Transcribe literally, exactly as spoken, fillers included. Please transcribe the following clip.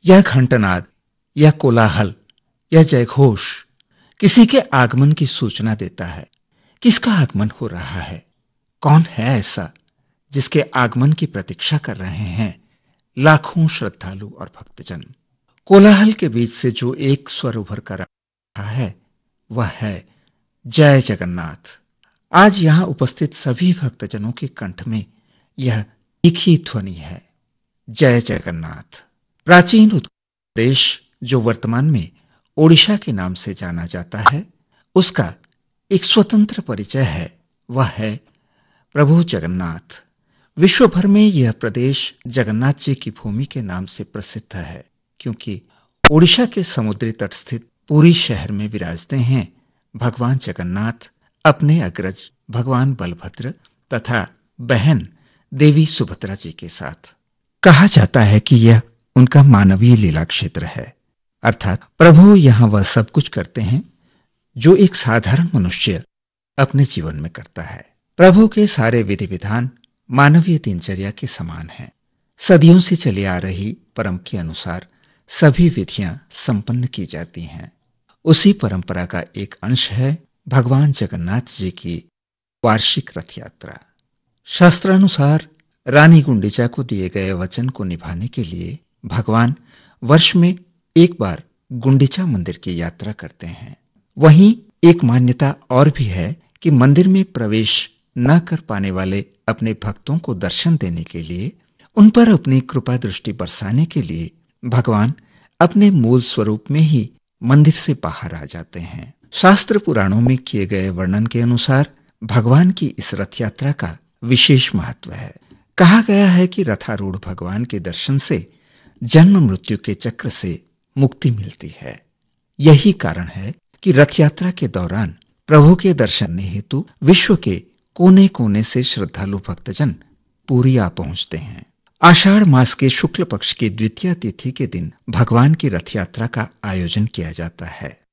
यह घंटनाद, यह कोलाहल, यह जयघोष किसी के आगमन की सूचना देता है। किसका आगमन हो रहा है? कौन है ऐसा जिसके आगमन की प्रतीक्षा कर रहे हैं लाखों श्रद्धालु और भक्तजन? कोलाहल के बीच से जो एक स्वर उभर कर रहा है वह है जय जगन्नाथ। आज यहां उपस्थित सभी भक्तजनों के कंठ में यह एक ही ध्वनि है, जय जगन्नाथ। प्राचीन उत्कल देश जो वर्तमान में ओडिशा के नाम से जाना जाता है, उसका एक स्वतंत्र परिचय है, वह है प्रभु जगन्नाथ। विश्व भर में यह प्रदेश जगन्नाथ जी की भूमि के नाम से प्रसिद्ध है, क्योंकि ओडिशा के समुद्री तट स्थित पुरी शहर में विराजते हैं भगवान जगन्नाथ अपने अग्रज भगवान बलभद्र तथा बहन देवी सुभद्रा जी के साथ। कहा जाता है कि यह उनका मानवीय लीला क्षेत्र है, अर्थात प्रभु यहां वह सब कुछ करते हैं जो एक साधारण मनुष्य अपने जीवन में करता है। प्रभु के सारे विधि विधान मानवीय दिनचर्या के समान हैं। सदियों से चली आ रही परंपरा के अनुसार सभी विधियां संपन्न की जाती हैं। उसी परंपरा का एक अंश है भगवान जगन्नाथ जी की वार्षिक रथ यात्रा। शास्त्रानुसार रानी गुंडिचा को दिए गए वचन को निभाने के लिए भगवान वर्ष में एक बार गुंडिचा मंदिर की यात्रा करते हैं। वहीं एक मान्यता और भी है कि मंदिर में प्रवेश न कर पाने वाले अपने भक्तों को दर्शन देने के लिए, उन पर अपनी कृपा दृष्टि बरसाने के लिए भगवान अपने मूल स्वरूप में ही मंदिर से बाहर आ जाते हैं। शास्त्र पुराणों में किए गए वर्णन के अनुसार भगवान की इस रथ यात्रा का विशेष महत्व है। कहा गया है कि रथारूढ़ भगवान के दर्शन से जन्म मृत्यु के चक्र से मुक्ति मिलती है। यही कारण है कि रथ यात्रा के दौरान प्रभु के दर्शन हेतु विश्व के कोने कोने से श्रद्धालु भक्तजन पुरी आ पहुंचते हैं। आषाढ़ मास के शुक्ल पक्ष की द्वितीय तिथि के दिन भगवान की रथ यात्रा का आयोजन किया जाता है।